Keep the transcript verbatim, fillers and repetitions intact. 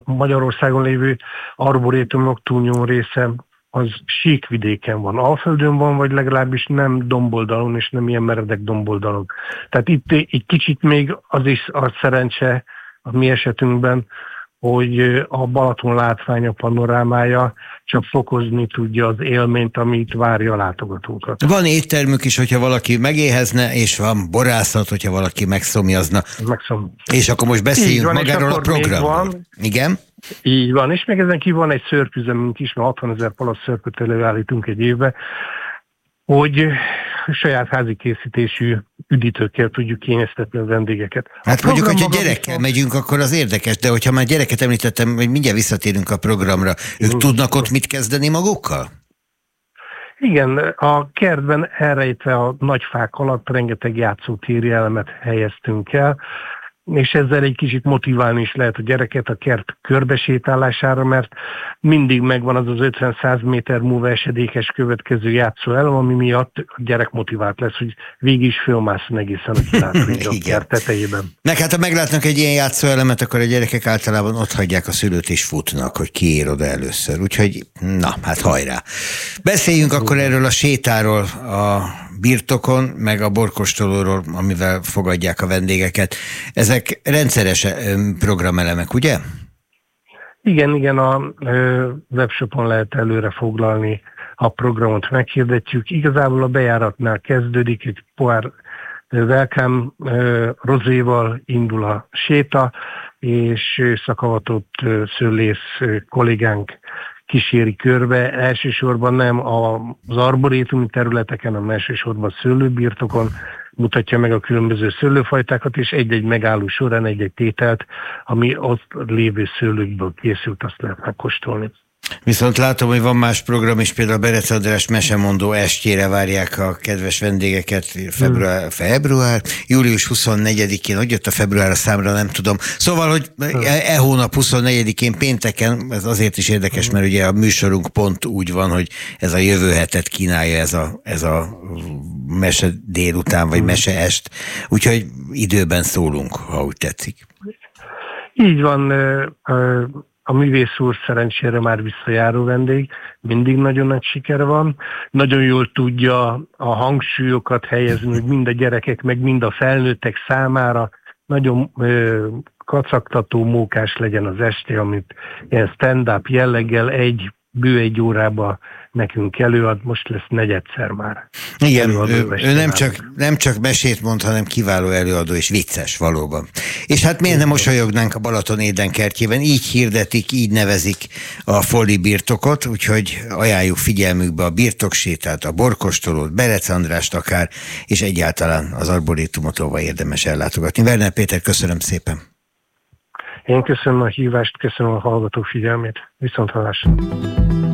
Magyarországon lévő arborétumok túlnyomó része az síkvidéken van. Alföldön van, vagy legalábbis nem domboldalon, és nem ilyen meredek domboldalon. Tehát itt egy kicsit még az is a szerencse a mi esetünkben, hogy a Balaton látványa, panorámája csak fokozni tudja az élményt, amit várja a látogatókat. Van éttermük is, hogyha valaki megéhezne, és van borászat, hogyha valaki megszomjazna. Megszom. És akkor most beszéljünk van, magáról a programról. Igen? Így van, és még ezen kívül van egy szörpüzemünk is, mert hatvanezer palasz szörpöt előállítunk egy évbe, hogy saját házi készítésű üdítőkkel tudjuk kényeztetni a vendégeket. Hát a mondjuk, hogyha gyerekkel van... megyünk, akkor az érdekes, de hogyha már gyereket említettem, hogy mindjárt visszatérünk a programra, ők mm. tudnak ott mit kezdeni magukkal? Igen, a kertben elrejtve a nagy fák alatt rengeteg játszótéri elemet helyeztünk el, és ezzel egy kicsit motiválni is lehet a gyereket a kert körbesétálására, mert mindig megvan az az ötven-száz méter múlva esedékes következő játszóelem, ami miatt a gyerek motivált lesz, hogy végig is fölmászon egészen a kilátóig a kert tetejében. Meg hát ha meglátnak egy ilyen játszóelemet, akkor a gyerekek általában ott hagyják a szülőt és futnak, hogy ki ér oda először. Úgyhogy na, hát hajrá. Beszéljünk akkor erről a sétáról, a birtokon, meg a borkostolóról, amivel fogadják a vendégeket. Ezek rendszeres programelemek, ugye? Igen, igen, a webshopon lehet előre foglalni a programot, meghirdetjük. Igazából a bejáratnál kezdődik, egy pohár welcome rozéval indul a séta, és szakavatott szőlész kollégánk kíséri körbe, elsősorban nem az arborétumi területeken, hanem elsősorban szőlőbirtokon mutatja meg a különböző szőlőfajtákat, és egy-egy megálló során egy-egy tételt, ami ott lévő szőlőkből készült, azt lehet megkóstolni. Viszont látom, hogy van más program is, például Berec András mesemondó estjére várják a kedves vendégeket február, hmm. február, július huszonnegyedikén, hogy jött a február a számra, nem tudom. Szóval, hogy e, e hónap huszonnegyedikén pénteken, ez azért is érdekes, mert ugye a műsorunk pont úgy van, hogy ez a jövő hetet kínálja ez a, ez a mese délután, vagy mese est, úgyhogy időben szólunk, ha úgy tetszik. Így van, a művész úr szerencsére már visszajáró vendég, mindig nagyon nagy sikere van, nagyon jól tudja a hangsúlyokat helyezni, hogy mind a gyerekek, meg mind a felnőttek számára nagyon ö, kacagtató, mókás legyen az este, amit ilyen stand-up jelleggel egy, bő egy órába nekünk előad, most lesz negyedszer már. Igen, ő, ő nem, csak, nem csak mesét mond, hanem kiváló előadó és vicces valóban. És hát miért nem mosolyognánk a Balaton édenkertjében, így hirdetik, így nevezik a Folli birtokot, úgyhogy ajánljuk figyelmükbe a birtoksétát, a borkostolót, Berec Andrást akár, és egyáltalán az arborétumot, ahova érdemes ellátogatni. Werner Péter, köszönöm szépen. Én köszönöm a hívást, köszönöm a hallgató figyelmét. Viszonthallásra.